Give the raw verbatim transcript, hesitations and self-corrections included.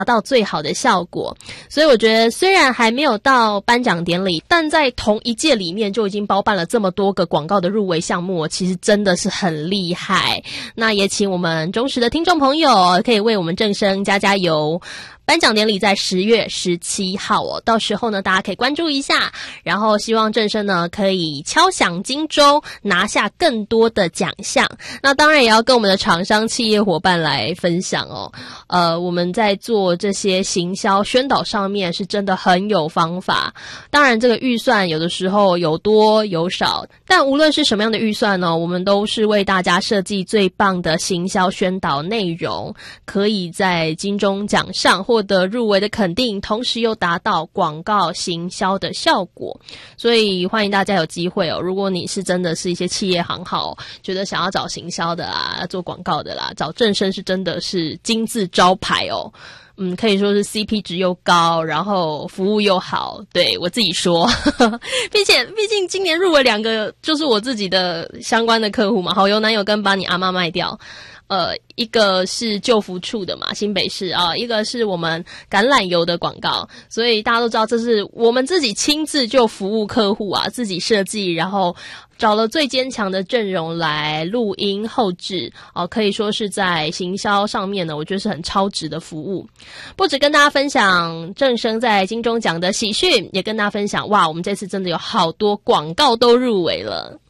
到最好的效果。所以我觉得虽然还没有到颁奖典礼，但在同一届里面就已经包办了这么多个广告的入围项目，其实真的是很厉害。那也请我们忠实的听众朋友可以为我们正声加加油。颁奖典礼在十月十七号哦，到时候呢大家可以关注一下，然后希望正声呢可以敲响金钟，拿下更多的奖项。那当然也要跟我们的厂商企业伙伴来分享哦。呃，我们在做这些行销宣导上面是真的很有方法。当然这个预算有的时候有多有少，但无论是什么样的预算呢，我们都是为大家设计最棒的行销宣导内容，可以在金钟奖上获得入围的肯定，同时又达到广告行销的效果。所以欢迎大家有机会哦，如果你是真的是一些企业行号，觉得想要找行销的啦，做广告的啦，找正声是真的是金字招牌哦。嗯，可以说是 C P 值又高，然后服务又好，对我自己说并且毕竟今年入围两个就是我自己的相关的客户嘛，好油男友跟把你阿妈卖掉，呃，一个是救福处的嘛，新北市啊，一个是我们橄榄油的广告，所以大家都知道这是我们自己亲自就服务客户啊，自己设计，然后找了最坚强的阵容来录音后制哦、呃，可以说是在行销上面呢，我觉得是很超值的服务。不只跟大家分享正声在金钟奖的喜讯，也跟大家分享哇，我们这次真的有好多广告都入围了。